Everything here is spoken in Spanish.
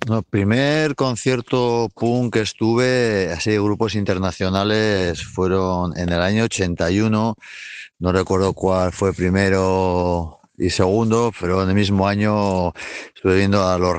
No, primer concierto punk que estuve, así de grupos internacionales, fueron en el año 81. No recuerdo cuál fue primero y segundo, pero en el mismo año estuve viendo a los